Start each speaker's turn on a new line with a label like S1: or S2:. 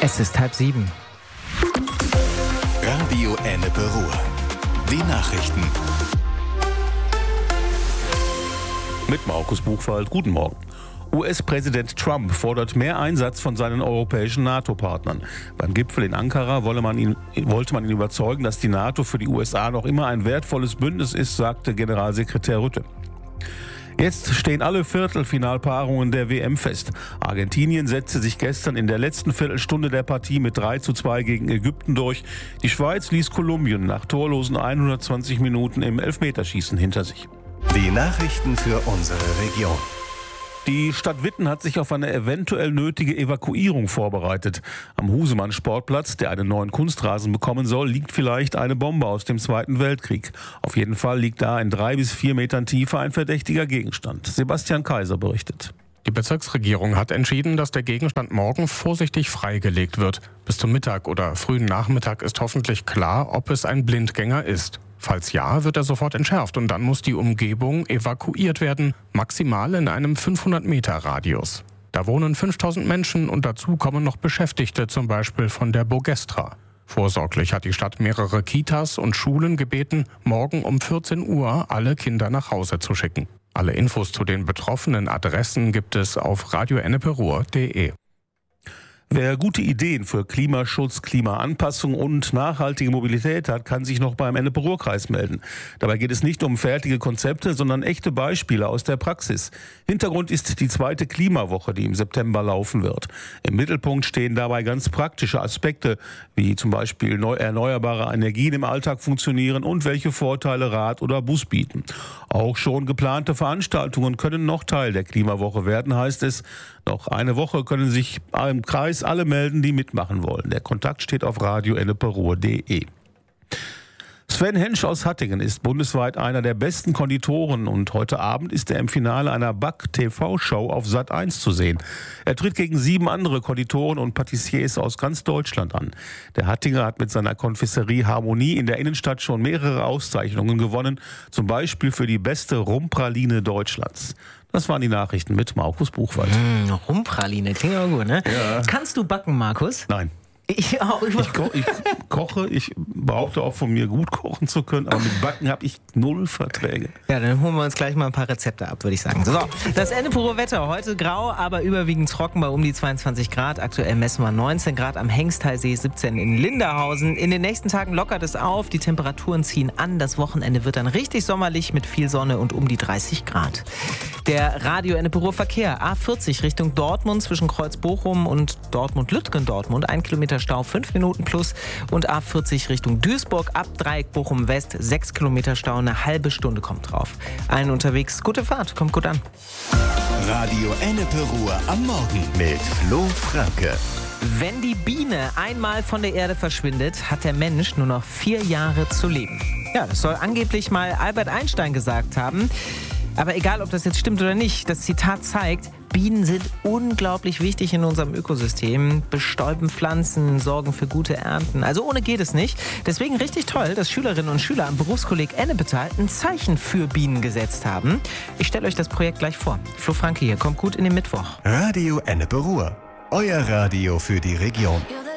S1: Es ist 6:30.
S2: Radio Ennepe Ruhr. Die Nachrichten.
S3: Mit Markus Buchwald. Guten Morgen. US-Präsident Trump fordert mehr Einsatz von seinen europäischen NATO-Partnern. Beim Gipfel in Ankara wollte man ihn überzeugen, dass die NATO für die USA noch immer ein wertvolles Bündnis ist, sagte Generalsekretär Rutte. Jetzt stehen alle Viertelfinalpaarungen der WM fest. Argentinien setzte sich gestern in der letzten Viertelstunde der Partie mit 3:2 gegen Ägypten durch. Die Schweiz ließ Kolumbien nach torlosen 120 Minuten im Elfmeterschießen hinter sich.
S2: Die Nachrichten für unsere Region.
S3: Die Stadt Witten hat sich auf eine eventuell nötige Evakuierung vorbereitet. Am Husemann-Sportplatz, der einen neuen Kunstrasen bekommen soll, liegt vielleicht eine Bombe aus dem Zweiten Weltkrieg. Auf jeden Fall liegt da in 3 bis 4 Metern Tiefe ein verdächtiger Gegenstand. Sebastian Kaiser berichtet.
S4: Die Bezirksregierung hat entschieden, dass der Gegenstand morgen vorsichtig freigelegt wird. Bis zum Mittag oder frühen Nachmittag ist hoffentlich klar, ob es ein Blindgänger ist. Falls ja, wird er sofort entschärft und dann muss die Umgebung evakuiert werden, maximal in einem 500-Meter-Radius. Da wohnen 5000 Menschen und dazu kommen noch Beschäftigte, zum Beispiel von der Bogestra. Vorsorglich hat die Stadt mehrere Kitas und Schulen gebeten, morgen um 14 Uhr alle Kinder nach Hause zu schicken. Alle Infos zu den betroffenen Adressen gibt es auf radioenneperuhr.de.
S3: Wer gute Ideen für Klimaschutz, Klimaanpassung und nachhaltige Mobilität hat, kann sich noch beim Ennepe-Ruhr-Kreis melden. Dabei geht es nicht um fertige Konzepte, sondern echte Beispiele aus der Praxis. Hintergrund ist die 2. Klimawoche, die im September laufen wird. Im Mittelpunkt stehen dabei ganz praktische Aspekte, wie zum Beispiel erneuerbare Energien im Alltag funktionieren und welche Vorteile Rad oder Bus bieten. Auch schon geplante Veranstaltungen können noch Teil der Klimawoche werden, heißt es. Noch eine Woche können sich im Kreis alle melden, die mitmachen wollen. Der Kontakt steht auf radioenneperuhr.de. Sven Hensch aus Hattingen ist bundesweit einer der besten Konditoren und heute Abend ist er im Finale einer Back-TV-Show auf Sat.1 zu sehen. Er tritt gegen 7 andere Konditoren und Patissiers aus ganz Deutschland an. Der Hattinger hat mit seiner Konfiserie Harmonie in der Innenstadt schon mehrere Auszeichnungen gewonnen, zum Beispiel für die beste Rumpraline Deutschlands. Das waren die Nachrichten mit Markus Buchwald.
S1: Rumpraline, klingt aber gut, ne?
S3: Ja.
S1: Kannst du backen, Markus?
S3: Nein.
S1: Ich auch.
S3: Ich koche, ich behaupte auch von mir gut kochen zu können, aber mit Backen habe ich 0 Verträge.
S1: Ja, dann holen wir uns gleich mal ein paar Rezepte ab, würde ich sagen. So, das Ennepe-Ruhr Wetter. Heute grau, aber überwiegend trocken bei um die 22 Grad. Aktuell messen wir 19 Grad am Hengsttalsee, 17 in Linderhausen. In den nächsten Tagen lockert es auf, die Temperaturen ziehen an. Das Wochenende wird dann richtig sommerlich mit viel Sonne und um die 30 Grad. Der Radio Ennepe-Ruhr Verkehr. A40 Richtung Dortmund zwischen Kreuz-Bochum und Dortmund-Lütgendortmund. 1 Kilometer Stau, 5 Minuten plus. Und A40 Richtung Duisburg ab Dreieck Bochum West, 6 Kilometer Stau, eine halbe Stunde kommt drauf. Allen unterwegs, gute Fahrt, kommt gut an.
S2: Radio Ennepe-Ruhr am Morgen mit Flo Franke.
S1: Wenn die Biene einmal von der Erde verschwindet, hat der Mensch nur noch 4 Jahre zu leben. Ja, das soll angeblich mal Albert Einstein gesagt haben. Aber egal, ob das jetzt stimmt oder nicht, das Zitat zeigt, Bienen sind unglaublich wichtig in unserem Ökosystem, bestäuben Pflanzen, sorgen für gute Ernten. Also ohne geht es nicht. Deswegen richtig toll, dass Schülerinnen und Schüler am Berufskolleg Ennepetal ein Zeichen für Bienen gesetzt haben. Ich stelle euch das Projekt gleich vor. Flo Franke hier, kommt gut in den Mittwoch.
S2: Radio Ennepe-Ruhr. Euer Radio für die Region.